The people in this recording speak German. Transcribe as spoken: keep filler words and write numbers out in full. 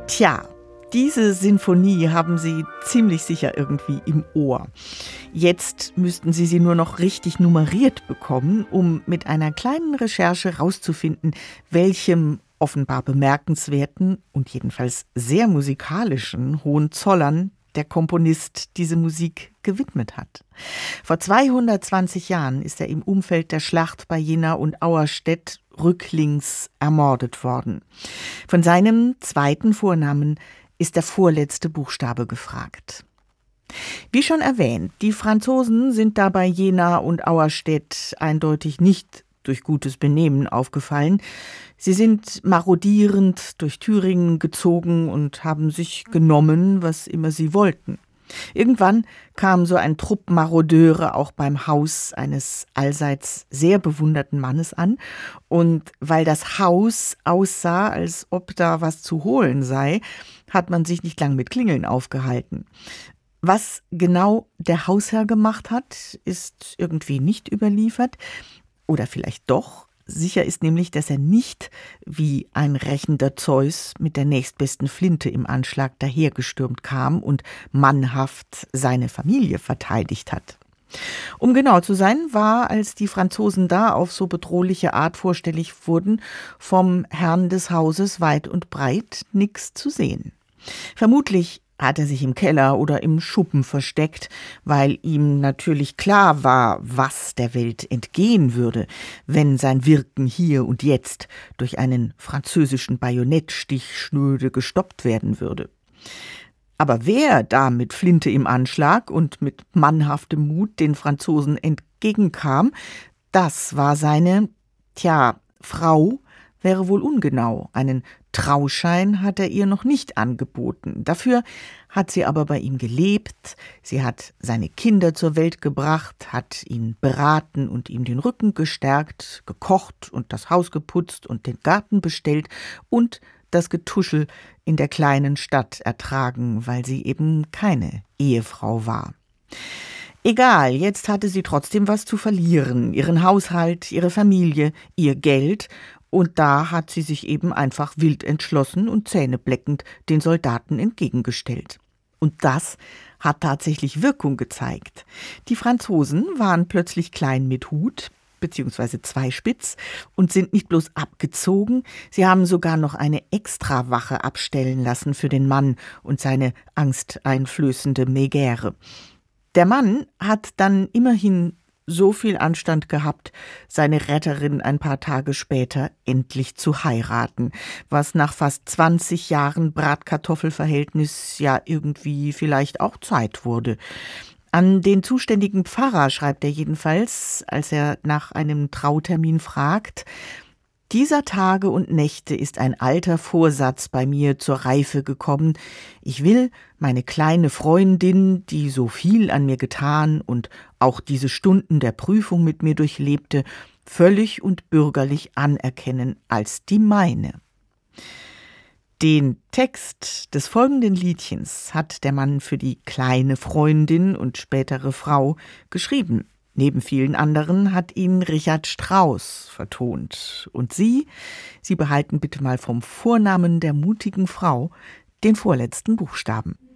Tja, diese Sinfonie haben Sie ziemlich sicher irgendwie im Ohr. Jetzt müssten Sie sie nur noch richtig nummeriert bekommen, um mit einer kleinen Recherche herauszufinden, welchem offenbar bemerkenswerten und jedenfalls sehr musikalischen Hohenzollern der Komponist diese Musik gewidmet hat. Vor zweihundertzwanzig Jahren ist er im Umfeld der Schlacht bei Jena und Auerstedt rücklings ermordet worden. Von seinem zweiten Vornamen ist der vorletzte Buchstabe gefragt. Wie schon erwähnt, die Franzosen sind dabei Jena und Auerstedt eindeutig nicht durch gutes Benehmen aufgefallen. Sie sind marodierend durch Thüringen gezogen und haben sich genommen, was immer sie wollten. Irgendwann kam so ein Trupp Marodeure auch beim Haus eines allseits sehr bewunderten Mannes an. Und weil das Haus aussah, als ob da was zu holen sei, hat man sich nicht lang mit Klingeln aufgehalten. Was genau der Hausherr gemacht hat, ist irgendwie nicht überliefert. Oder vielleicht doch. Sicher ist nämlich, dass er nicht wie ein rächender Zeus mit der nächstbesten Flinte im Anschlag dahergestürmt kam und mannhaft seine Familie verteidigt hat. Um genau zu sein, war, als die Franzosen da auf so bedrohliche Art vorstellig wurden, vom Herrn des Hauses weit und breit nichts zu sehen. Vermutlich hat er sich im Keller oder im Schuppen versteckt, weil ihm natürlich klar war, was der Welt entgehen würde, wenn sein Wirken hier und jetzt durch einen französischen Bajonettstich schnöde gestoppt werden würde. Aber wer da mit Flinte im Anschlag und mit mannhaftem Mut den Franzosen entgegenkam, das war seine, tja, Frau, wäre wohl ungenau. Einen Trauschein hat er ihr noch nicht angeboten. Dafür hat sie aber bei ihm gelebt, sie hat seine Kinder zur Welt gebracht, hat ihn beraten und ihm den Rücken gestärkt, gekocht und das Haus geputzt und den Garten bestellt und das Getuschel in der kleinen Stadt ertragen, weil sie eben keine Ehefrau war. Egal, jetzt hatte sie trotzdem was zu verlieren, ihren Haushalt, ihre Familie, ihr Geld. Und da hat sie sich eben einfach wild entschlossen und zähnebleckend den Soldaten entgegengestellt. Und das hat tatsächlich Wirkung gezeigt. Die Franzosen waren plötzlich klein mit Hut, beziehungsweise zweispitz, und sind nicht bloß abgezogen, sie haben sogar noch eine Extrawache abstellen lassen für den Mann und seine angsteinflößende Megäre. Der Mann hat dann immerhin so viel Anstand gehabt, seine Retterin ein paar Tage später endlich zu heiraten, was nach fast zwanzig Jahren Bratkartoffelverhältnis ja irgendwie vielleicht auch Zeit wurde. An den zuständigen Pfarrer schreibt er jedenfalls, als er nach einem Trautermin fragt: Dieser Tage und Nächte ist ein alter Vorsatz bei mir zur Reife gekommen. Ich will meine kleine Freundin, die so viel an mir getan und auch diese Stunden der Prüfung mit mir durchlebte, völlig und bürgerlich anerkennen als die meine. Den Text des folgenden Liedchens hat der Mann für die kleine Freundin und spätere Frau geschrieben. Neben vielen anderen hat ihn Richard Strauss vertont. Und Sie, Sie behalten bitte mal vom Vornamen der mutigen Frau den vorletzten Buchstaben.